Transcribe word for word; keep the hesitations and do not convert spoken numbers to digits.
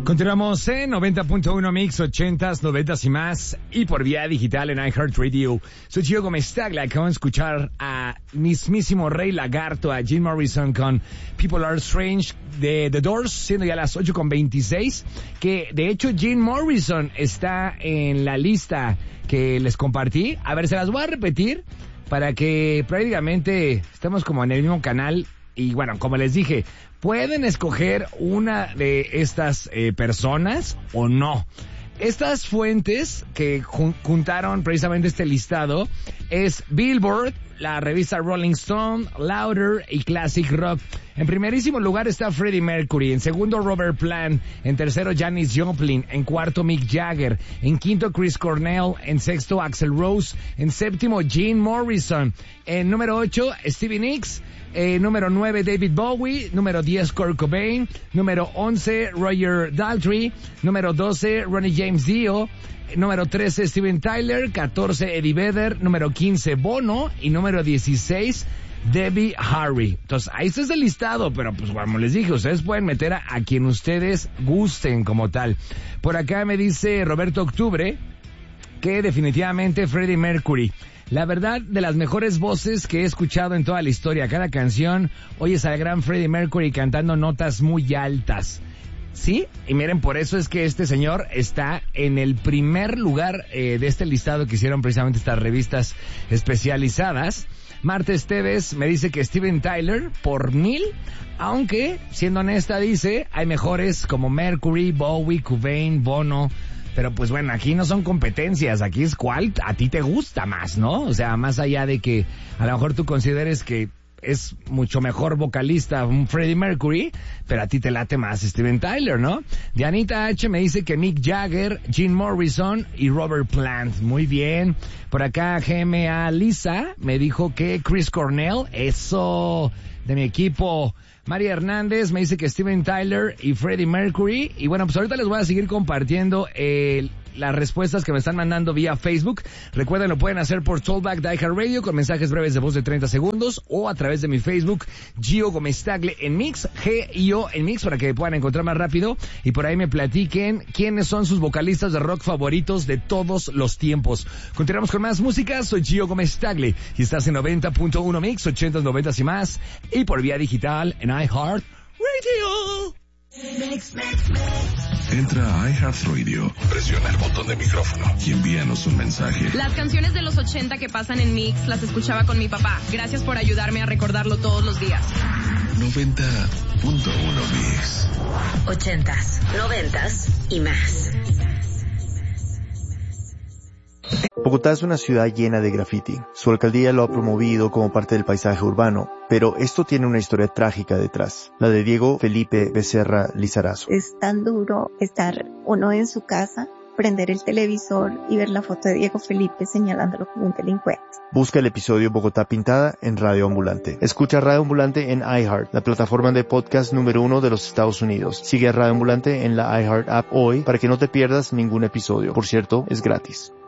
Continuamos en noventa punto uno Mix, ochentas, noventas y más, y por vía digital en iHeartRadio. Soy Gio Gómez Tagle. Acabo de escuchar a mismísimo Rey Lagarto, a Jim Morrison con People Are Strange de The Doors, siendo ya las ocho con veintiséis, que de hecho Jim Morrison está en la lista que les compartí. A ver, se las voy a repetir para que prácticamente estemos como en el mismo canal. Y bueno, como les dije, pueden escoger una de estas eh, personas o no. Estas fuentes que jun- juntaron precisamente este listado es Billboard, la revista Rolling Stone, Louder y Classic Rock. En primerísimo lugar está Freddie Mercury, en segundo Robert Plant, en tercero Janis Joplin, en cuarto Mick Jagger, en quinto Chris Cornell, en sexto Axl Rose, en séptimo Jim Morrison, en número ocho Stevie Nicks, Eh, número nueve, David Bowie. Número diez, Kurt Cobain. Número once, Roger Daltrey. Número doce, Ronnie James Dio. Número trece, Steven Tyler. catorce, Eddie Vedder. Número quince, Bono. Y número dieciséis, Debbie Harry. Entonces, ahí está el listado, pero pues como les dije, ustedes pueden meter a, a quien ustedes gusten como tal. Por acá me dice Roberto Octubre que definitivamente Freddie Mercury. La verdad, de las mejores voces que he escuchado en toda la historia. Cada canción oyes al gran Freddie Mercury cantando notas muy altas. Sí, y miren, por eso es que este señor está en el primer lugar eh, de este listado que hicieron precisamente estas revistas especializadas. Marta Esteves me dice que Steven Tyler por mil, aunque, siendo honesta, dice, hay mejores como Mercury, Bowie, Cobain, Bono. Pero pues bueno, aquí no son competencias, aquí es cuál a ti te gusta más, ¿no? O sea, más allá de que a lo mejor tú consideres que es mucho mejor vocalista un Freddie Mercury, pero a ti te late más Steven Tyler, ¿no? Dianita H me dice que Mick Jagger, Jim Morrison y Robert Plant. Muy bien. Por acá G M A Lisa me dijo que Chris Cornell, eso de mi equipo. María Hernández me dice que Steven Tyler y Freddie Mercury. Y bueno, pues ahorita les voy a seguir compartiendo eh, las respuestas que me están mandando vía Facebook. Recuerden, lo pueden hacer por Tollback de iHeartRadio con mensajes breves de voz de treinta segundos o a través de mi Facebook, Gio Gómez Tagle en Mix, G I O en Mix, para que puedan encontrar más rápido y por ahí me platiquen quiénes son sus vocalistas de rock favoritos de todos los tiempos. Continuamos con más música. Soy Gio Gómez Tagle y estás en noventa punto uno Mix, ochentas, noventas y más, y por vía digital en iHeartRadio. Mix, mix, mix. Entra a iHeartRadio, presiona el botón de micrófono y envíanos un mensaje. Las canciones de los ochenta que pasan en Mix las escuchaba con mi papá. Gracias por ayudarme a recordarlo todos los días. noventa punto uno Mix. Ochentas, noventas y más. Bogotá es una ciudad llena de graffiti. Su alcaldía lo ha promovido como parte del paisaje urbano, pero esto tiene una historia trágica detrás, la de Diego Felipe Becerra Lizarazo. Es tan duro estar uno en su casa, prender el televisor y ver la foto de Diego Felipe señalándolo como un delincuente. Busca el episodio Bogotá Pintada en Radio Ambulante. Escucha Radio Ambulante en iHeart, la plataforma de podcast número uno de los Estados Unidos. Sigue a Radio Ambulante en la iHeart app hoy para que no te pierdas ningún episodio. Por cierto, es gratis.